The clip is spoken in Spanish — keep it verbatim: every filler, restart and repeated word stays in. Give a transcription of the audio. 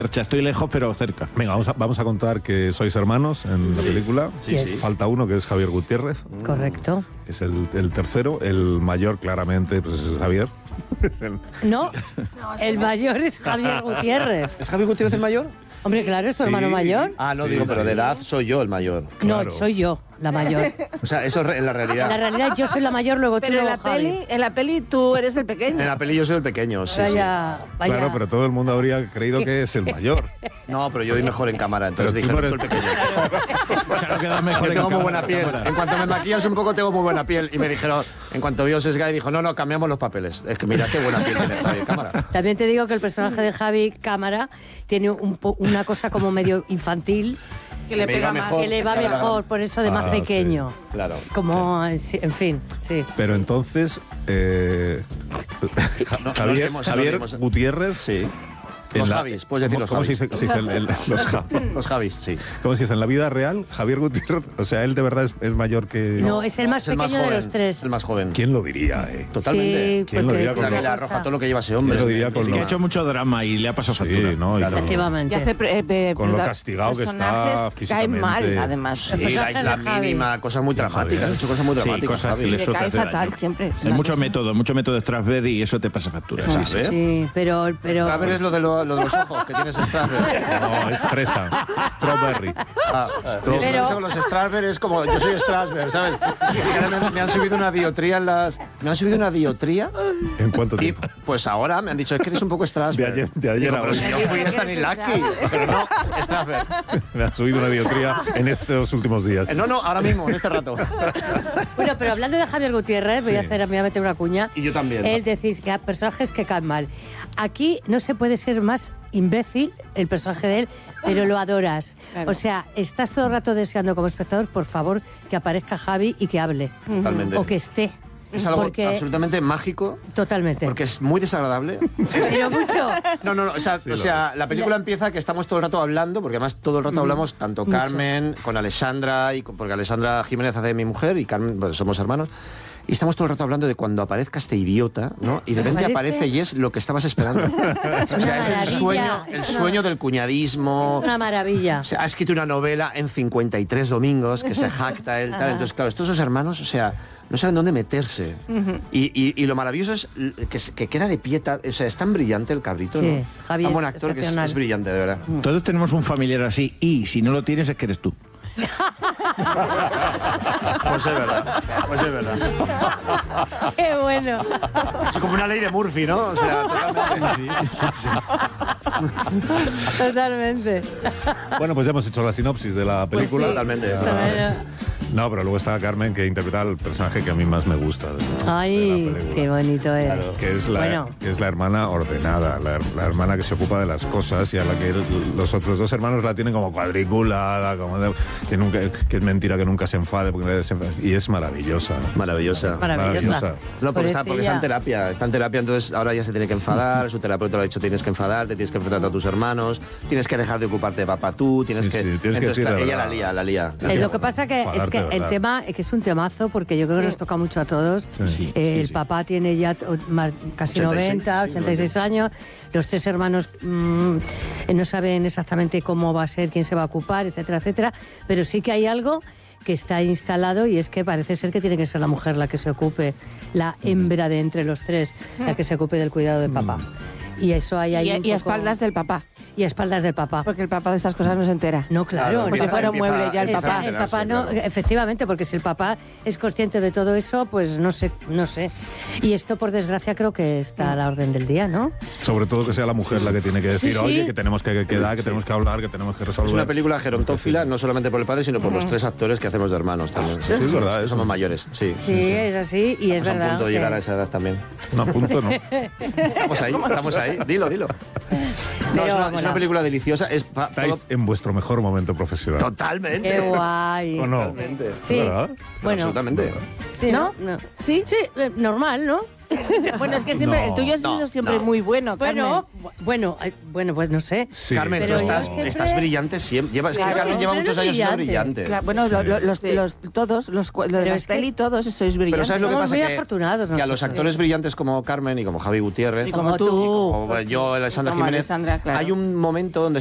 Estoy lejos, pero cerca. Venga, vamos a, vamos a contar que sois hermanos en la película. Sí, sí. Falta uno, que es Javier Gutiérrez. Correcto. Que es el, el tercero. El mayor, claramente, pues es Javier. No, el mayor es Javier Gutiérrez. ¿Es Javier Gutiérrez el mayor? Hombre, claro, es tu Sí. hermano mayor. Ah, no, Sí, digo, pero sí. de edad soy yo el mayor. Claro. No, soy yo la mayor. O sea, eso es re- en la En realidad. la realidad yo soy la mayor, luego tú, Pero en luego la, Javi. peli, en la peli tú eres el pequeño. En la peli yo soy el pequeño, sí, sí. Vaya, vaya. Claro, pero todo el mundo habría creído que es el mayor. No, pero yo voy mejor en cámara, entonces Pero tú dijeron no tú el pequeño. Claro que das mejor Yo en tengo muy cámara, buena piel. cámara. En cuanto me maquillas un poco, tengo muy buena piel. Y me dijeron, en cuanto vio Sesgay, dijo, no, no, cambiamos los papeles. Es que mira qué buena piel tiene Javier cámara. También te digo que el personaje de Javi Cámara tiene un po- una cosa como medio infantil, Que le Me pega iba más. mejor. que le va Claro. mejor, por eso de más Ah, pequeño. sí. Claro. Como, en sí- en fin, sí. Pero entonces, eh, No, Javier, nos dimos, Javier nos dimos. Gutiérrez. Sí. en Los la- Javis, puedes decir ¿cómo- los ¿Cómo se Javis. dice, se dice el- el- los Javis? Los Javis, sí. ¿Cómo se dice? En la vida real, Javier Gutiérrez, o sea, él de verdad es, es mayor que... No, es el más Es el pequeño más de joven, los tres. El más joven. ¿Quién lo diría, eh? Totalmente. Sí, ¿Quién lo porque diría O con sea, lo- que le una arroja cosa- todo lo que lleva ese hombre. Yo diría con Que lo- ha hecho mucho drama y le ha pasado Sí, factura. no, y Claro. lo- Efectivamente. Y hace pre- eh, pe- Con lo la- castigado que está personajes físicamente. caen mal, además. Sí, El la personaje isla de Javi. mínima, cosas muy dramáticas. Ha hecho cosas muy Sí, dramáticas. cosas Javi. que le Le eso te cae hace fatal daño. siempre. Hay mucho método, mucho método de Strasberg y eso te pasa factura. ¿Sabes? Sí. Sí, pero... pero A ver, es lo de, lo, lo de los ojos que tienes Strasberg. No, es fresa. Strawberry. Ah, Pero- pero los Strasberg es como yo soy Strasberg, ¿sabes? Y ahora me, me han subido una diotría en las me han subido una diotría ¿En cuánto y tiempo? pues ahora me han dicho es que eres un poco Strasberg. De ayer- de ayer Digo, a pero hoy. si yo fui Stanislavski, pero no Strasberg. Me ha subido una diotría en estos últimos días. Eh, No, no, ahora mismo, en este rato. Bueno, pero hablando de Javier Gutiérrez, voy a Sí. hacer, me voy a meter una cuña. Y yo también. Él decís que hay personajes que caen mal. Aquí no se puede ser más imbécil el personaje de él, pero lo adoras. Claro. O sea, estás todo el rato deseando como espectador, por favor, que aparezca Javi y que hable. Totalmente. O que esté. Es algo Porque- absolutamente mágico Totalmente. porque es muy desagradable. Pero mucho. No, no, no. O sea, o sea, la película empieza que estamos todo el rato hablando, porque además todo el rato hablamos, tanto Mucho. Carmen, con Alessandra, y con- porque Alessandra Jiménez hace de mi mujer y Carmen, pues somos hermanos. Y estamos todo el rato hablando de cuando aparezca este idiota, ¿no? Y de repente Aparece- aparece y es lo que estabas esperando. Es O una sea, es el maravilla, sueño, es el una- sueño del cuñadismo. Es una maravilla. O sea, ha escrito una novela en cincuenta y tres domingos que se jacta él, tal. Entonces, claro, estos dos hermanos, o sea, no saben dónde meterse. y, y- y lo maravilloso es l- que, se- que queda de pie, ta- o sea, es tan brillante el cabrito, Sí, ¿no? Javi Tan buen es actor que es, excepcional. es brillante, de verdad. Todos tenemos un familiar así y si no lo tienes es que eres tú. Pues es verdad, pues es verdad. Qué bueno. Es como una ley de Murphy, ¿no? O sea, totalmente. Totalmente. Bueno, pues ya hemos hecho la sinopsis de la Pues película. sí. Totalmente. Bueno. No, pero luego está Carmen, que interpreta al personaje que a mí más me gusta de, de Ay, la película. qué bonito es. Claro. Que es, la, Bueno. que es la hermana ordenada, la, la hermana que se ocupa de las cosas y a la que el- los otros dos hermanos la tienen como cuadriculada, como de- que, nunca, que es mentira que nunca se enfade, porque nadie se enfade, y es maravillosa. Maravillosa. Maravillosa. No, porque está, porque está en Pobrecilla. terapia, está en terapia, entonces ahora ya se tiene que enfadar, su terapeuta le ha dicho tienes que enfadarte, tienes que enfrentar a tus hermanos, tienes que dejar de ocuparte de papá tú, tienes Sí, que... sí, tienes que entonces, decir claro, la ella la verdad. lía, la lía. la Eh, lía. lo que pasa que es Enfadarte que de el verdad. tema es que es un temazo porque yo creo que Sí. nos toca mucho a todos. Sí. Eh, Sí, el sí. papá tiene ya o- mar- casi ochenta y seis, noventa, sí, ochenta y seis años. Los tres hermanos mm, eh, no saben exactamente cómo va a ser, quién se va a ocupar, etcétera, etcétera. Pero sí que hay algo que está instalado y es que parece ser que tiene que ser la mujer la que se ocupe, la hembra de entre los tres, la que se ocupe del cuidado del papá. Y eso hay ahí Y, un y a poco- espaldas del papá. y a espaldas del papá. Porque el papá de estas cosas no se entera. No, claro. Claro, el Como si empieza- fuera un empieza- mueble ya el empieza papá. a el papá no, enterarse, claro. efectivamente, porque si el papá es consciente de todo eso, pues no sé, no sé. Y esto, por desgracia, creo que está a la orden del día, ¿no? Sobre todo que sea la mujer la que tiene que decir, Sí, sí. oye, que tenemos que quedar, que tenemos que hablar, que tenemos que resolver. Es una película gerontófila, no solamente por el padre, sino por los tres actores que hacemos de hermanos también. Sí, es verdad, Que eso. somos mayores, sí. Sí, es así y es Estamos a verdad. punto de que- llegar a esa edad también. No, a punto, ¿no? Estamos ahí, estamos ahí. Dilo, dilo. No, Pero, es, una, es bueno. una película deliciosa. Es pa- Estáis todo- en vuestro mejor momento profesional. Totalmente. Qué guay. ¿O no? Totalmente. Sí. ¿Verdad? Bueno, Absolutamente. sí, ¿no? ¿No? ¿Sí? Sí, eh, normal, ¿no? Bueno, es que siempre, No, el tuyo ha sido no, siempre no. muy bueno, Bueno, bu- bueno, ay, bueno, pues no sé. Sí, Carmen, tú pero yo estás, siempre- estás brillante siempre. Lleva, es Claro, que Carmen lleva siempre muchos años siendo brillante. brillante. Claro, bueno, Sí. lo- lo- los, los- todos, los, cua- lo de Pero es Rastelli, que- todos sois brillantes. Pero ¿sabes lo que Somos pasa? muy Que, afortunados que a los nosotros. actores brillantes como Carmen y como Javi Gutiérrez, Y como tú. como yo, Alessandra Como Jiménez, Alessandra, claro. hay un momento donde